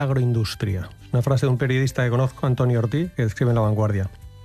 agroindustria. Una frase de un periodista que conozco, Antonio Ortiz, que escribe en La Vanguardia.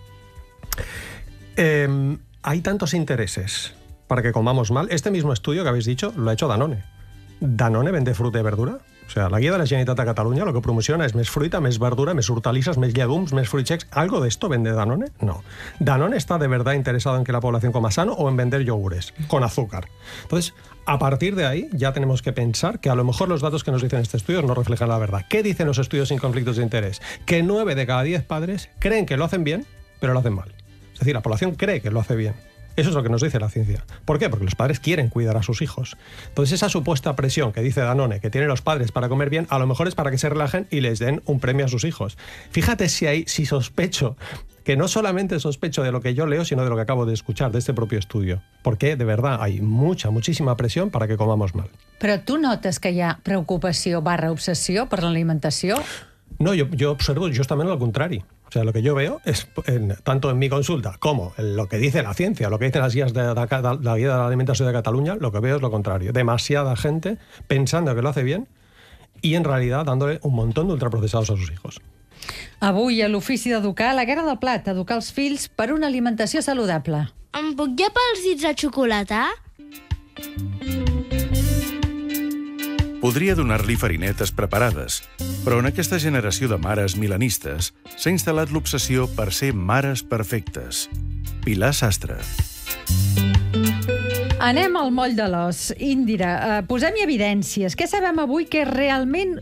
Hay tantos intereses para que comamos mal. Este mismo estudio que habéis dicho lo ha hecho Danone. Danone vende fruta i verdura. O sea, la guía de la Generalitat de Catalunya lo que promociona es més fruita, més verdura, més hortalisas, més llegums, més fruits secs. ¿Algo de esto vende Danone? No. Danone está de verdad interesado en que la población coma sano o en vender yogures con azúcar. Entonces, a partir de ahí ya tenemos que pensar que a lo mejor los datos que nos dicen este estudio no reflejan la verdad. ¿Qué dicen los estudios sin conflictos de interés? Que 9 de cada 10 padres creen que lo hacen bien, pero lo hacen mal. Es decir, la población cree que lo hace bien. Eso es lo que nos dice la ciencia. ¿Por qué? Porque los padres quieren cuidar a sus hijos. Entonces, esa supuesta presión que dice Danone, que tienen los padres para comer bien, a lo mejor es para que se relajen y les den un premio a sus hijos. Fíjate si sospecho, que no solamente sospecho de lo que yo leo, sino de lo que acabo de escuchar, de este propio estudio. Porque, de verdad, hay muchísima presión para que comamos mal. Però tu notes que hi ha preocupació / obsessió per l'alimentació? No, yo observo justamente lo contrario. O sea, lo que yo veo es, tanto en mi consulta como en lo que dice la ciencia, lo que dicen las guías de la guía de la alimentación de Cataluña, lo que veo es lo contrario. Demasiada gente pensando que lo hace bien y en realidad dándole un montón de ultraprocesados a sus hijos. Avui, a l'Ofici d'Educar, la guerra del plat, educar els fills per una alimentació saludable. Em puc llepar els dits de xocolata? Podria donar-li farinetes preparades, però en aquesta generació de mares milenistes s'ha instal·lat l'obsessió per ser mares perfectes. Pilar Sastre. Anem al moll de l'os. Índira, posem-hi evidències. Què sabem avui que és realment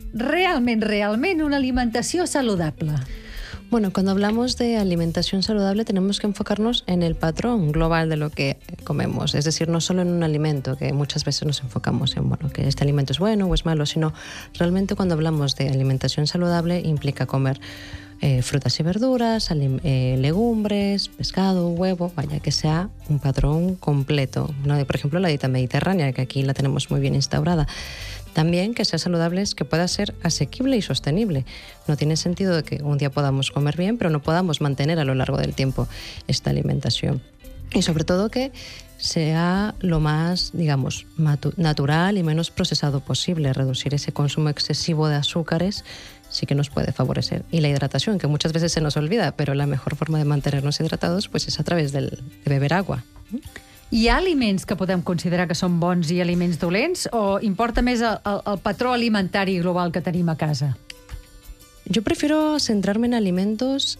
una alimentació saludable? Bueno, cuando hablamos de alimentación saludable tenemos que enfocarnos en el patrón global de lo que comemos, es decir, no solo en un alimento, que muchas veces nos enfocamos en bueno, que este alimento es bueno o es malo, sino realmente cuando hablamos de alimentación saludable implica comer frutas y verduras, legumbres, pescado, huevo, vaya, que sea un patrón completo, ¿no? Por ejemplo, la dieta mediterránea, que aquí la tenemos muy bien instaurada. También que sea saludable es que pueda ser asequible y sostenible. No tiene sentido de que un día podamos comer bien, pero no podamos mantener a lo largo del tiempo esta alimentación. Y sobre todo que sea lo más, digamos, natural y menos procesado posible. Reducir ese consumo excesivo de azúcares sí que nos puede favorecer. Y la hidratación, que muchas veces se nos olvida, pero la mejor forma de mantenernos hidratados pues es a través de beber agua. Hi ha aliments que podem considerar que són bons i aliments dolents o importa més el patró alimentari global que tenim a casa? Yo prefiero centrarme en alimentos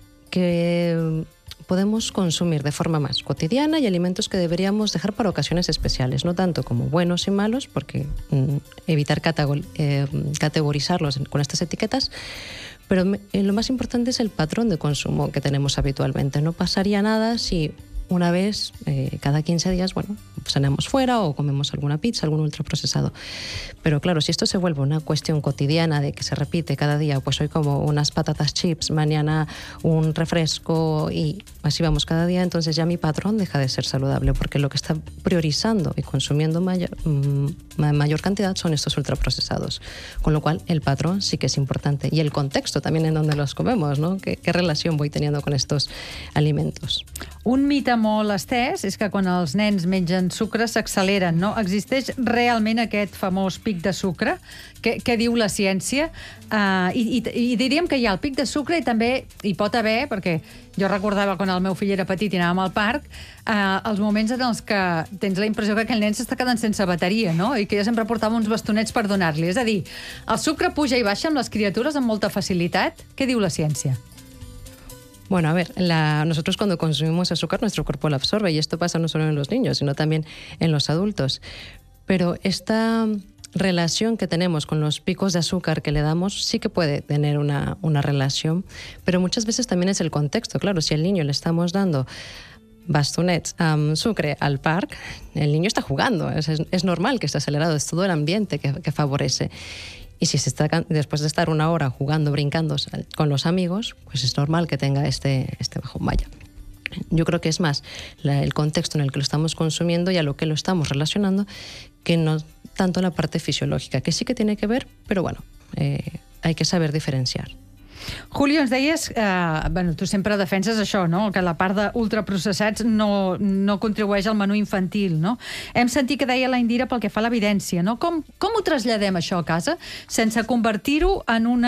que podemos consumir de forma más cotidiana y alimentos que deberíamos dejar para ocasiones especiales, no tanto como buenos y malos, porque evitar categorizarlos con estas etiquetas, pero lo más importante es el patrón de consumo que tenemos habitualmente. No pasaría nada si una vez cada 15 días, bueno, cenamos fuera o comemos alguna pizza, algún ultraprocesado. Pero claro, si esto se vuelve una cuestión cotidiana de que se repite cada día, pues hoy como unas patatas chips, mañana un refresco y así vamos cada día, entonces ya mi patrón deja de ser saludable, porque lo que está priorizando y consumiendo mayor cantidad son estos ultraprocesados. Con lo cual, el patrón sí que es importante. Y el contexto también en donde los comemos, ¿no? ¿Qué relación voy teniendo con estos alimentos? Un mite molt estès és que quan els nens mengen sucre s'acceleren, no? Existeix realment aquest famós pic de sucre? Què diu la ciència? I diríem que hi ha el pic de sucre i també hi pot haver, perquè jo recordava quan el meu fill era petit i anàvem al parc, els moments en els que tens la impressió que aquell nen s'està quedant sense bateria, no? I que jo sempre portava uns bastonets per donar-li. És a dir, el sucre puja i baixa amb les criatures amb molta facilitat? Què diu la ciència? Bueno, a ver, nosotros cuando consumimos azúcar nuestro cuerpo lo absorbe y esto pasa no solo en los niños, sino también en los adultos. Pero esta relación que tenemos con los picos de azúcar que le damos sí que puede tener una relación, pero muchas veces también es el contexto. Claro, si al niño le estamos dando bastonets, sucre al parque, el niño está jugando, es normal que esté acelerado, es todo el ambiente que favorece. Y si se está, después de estar una hora jugando, brincando con los amigos, pues es normal que tenga este bajón. Vaya. Yo creo que es más el contexto en el que lo estamos consumiendo y a lo que lo estamos relacionando que no tanto la parte fisiológica, que sí que tiene que ver, pero bueno, hay que saber diferenciar. Julio, ens deies, bueno, tu sempre defenses això, no? Que la part d'ultraprocessats no contribueix al menú infantil, no? Hem sentit que deia la Indira pel que fa a l'evidència, no? Com ho traslladem això a casa sense convertir-ho en una